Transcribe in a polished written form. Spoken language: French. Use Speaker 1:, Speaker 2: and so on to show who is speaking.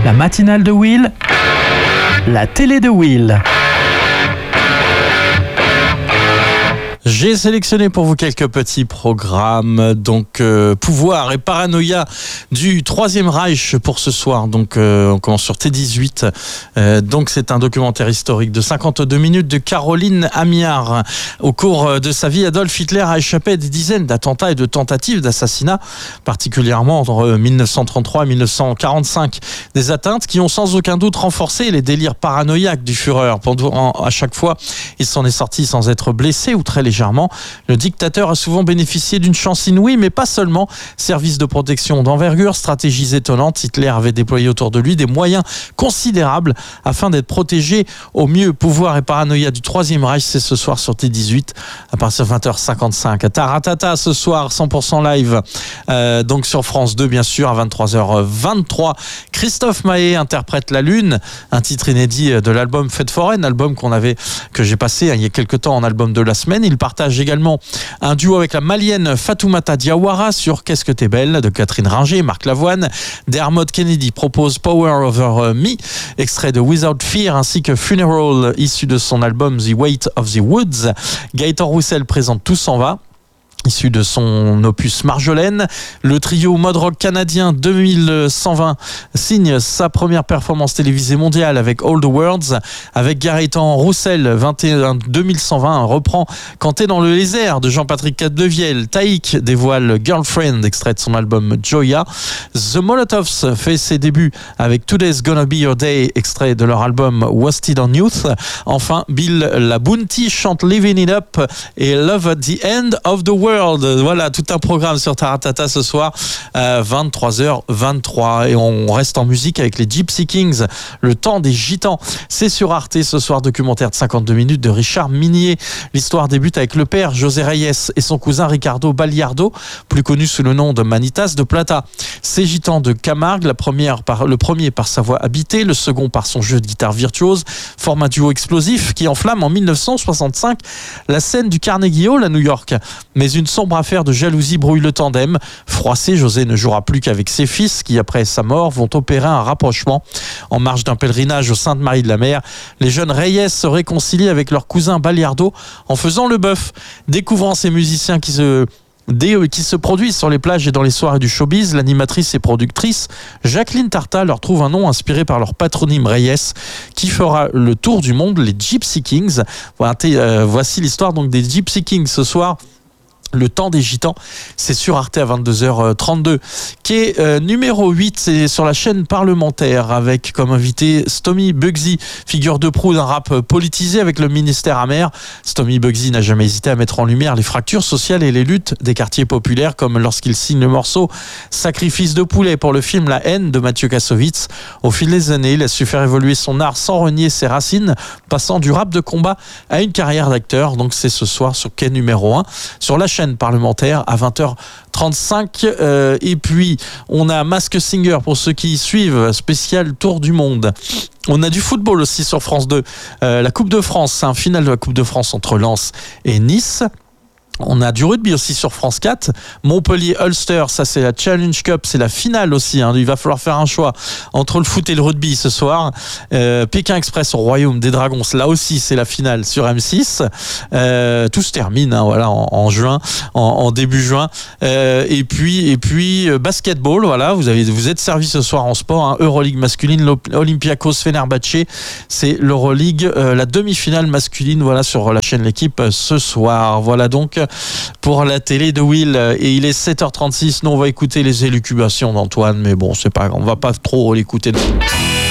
Speaker 1: La matinale de Will, la télé de Will.
Speaker 2: J'ai sélectionné pour vous quelques petits programmes, donc Pouvoir et Paranoïa du Troisième Reich pour ce soir. Donc on commence sur T18. Donc c'est un documentaire historique de 52 minutes de Caroline Amiard. Au cours de sa vie, Adolf Hitler a échappé à des dizaines d'attentats et de tentatives d'assassinat, particulièrement entre 1933 et 1945. Des atteintes qui ont sans aucun doute renforcé les délires paranoïaques du Führer. À chaque fois, il s'en est sorti sans être blessé ou très légèrement. Le dictateur a souvent bénéficié d'une chance inouïe, mais pas seulement. Services de protection d'envergure, stratégies étonnantes. Hitler avait déployé autour de lui des moyens considérables afin d'être protégé au mieux. Pouvoir et Paranoïa du Troisième Reich, c'est ce soir sur T18 à partir de 20h55. Taratata ce soir, 100% live, donc sur France 2 bien sûr à 23h23. Christophe Maé interprète La Lune, un titre inédit de l'album Fête foraine, album que j'ai passé il y a quelques temps en album de la semaine. Il partage également un duo avec la malienne Fatoumata Diawara sur Qu'est-ce que t'es belle de Catherine Ringer et Marc Lavoine. Dermot Kennedy propose Power Over Me, extrait de Without Fear, ainsi que Funeral, issu de son album The Weight of the Woods. Gaëtan Roussel présente Tout s'en va, issu de son opus Marjolaine. Le trio mode rock canadien 2120 signe sa première performance télévisée mondiale avec All the Worlds. Avec Gaëtan Roussel, 2120 reprend Quand t'es dans le désert de Jean-Patrick Cadevielle. Taïk dévoile Girlfriend, extrait de son album Joya. The Molotovs fait ses débuts avec Today's Gonna Be Your Day, extrait de leur album Wasted on Youth. Enfin, Bill Labounty chante Living It Up et Love at the End of the World. Voilà, tout un programme sur Taratata ce soir, 23h23. Et on reste en musique avec les Gypsy Kings, Le Temps des Gitans. C'est sur Arte ce soir, documentaire de 52 minutes de Richard Minier. L'histoire débute avec le père José Reyes et son cousin Ricardo Baliardo, plus connu sous le nom de Manitas de Plata. Ces gitans de Camargue, le premier par sa voix habitée, le second par son jeu de guitare virtuose, forment un duo explosif qui enflamme en 1965 la scène du Carnegie Hall à New York. Mais une sombre affaire de jalousie brouille le tandem. Froissé, José ne jouera plus qu'avec ses fils qui, après sa mort, vont opérer un rapprochement. En marge d'un pèlerinage au Sainte-Marie de la Mer, les jeunes Reyes se réconcilient avec leur cousin Baliardo en faisant le bœuf. Découvrant ces musiciens qui se produisent sur les plages et dans les soirées du showbiz, l'animatrice et productrice Jacqueline Tarta leur trouve un nom inspiré par leur patronyme Reyes qui fera le tour du monde, les Gypsy Kings. Voici l'histoire donc des Gypsy Kings ce soir. Le Temps des Gitans, c'est sur Arte à 22h32, qui est numéro 8, c'est sur la chaîne parlementaire avec comme invité Stomy Bugsy, figure de proue d'un rap politisé avec le ministère amer. Stomy Bugsy n'a jamais hésité à mettre en lumière les fractures sociales et les luttes des quartiers populaires, comme lorsqu'il signe le morceau Sacrifice de poulet pour le film La haine de Mathieu Kassovitz. Au fil des années, il a su faire évoluer son art sans renier ses racines, passant du rap de combat à une carrière d'acteur. Donc c'est ce soir sur quai numéro 1, sur la chaîne parlementaire à 20h35. Et puis on a Masked Singer pour ceux qui suivent, spécial Tour du Monde. On a du football aussi sur France 2, la Coupe de France, c'est un final de la Coupe de France entre Lens et Nice. On a du rugby aussi sur France 4. Montpellier-Ulster, ça c'est la Challenge Cup, c'est la finale aussi. Il va falloir faire un choix entre le foot et le rugby ce soir. Pékin Express au Royaume des Dragons, là aussi c'est la finale sur M6. Tout se termine en juin, en début juin. Et puis basketball, voilà, vous êtes servi ce soir en sport. Euroleague masculine, Olympiakos Fenerbahçe, c'est l'Euroleague, la demi-finale masculine, voilà, sur la chaîne L'Équipe ce soir. Voilà donc pour la télé de Will. Et il est 7h36. Nous on va écouter les élucubrations d'Antoine, mais bon, c'est pas grave, on va pas trop l'écouter.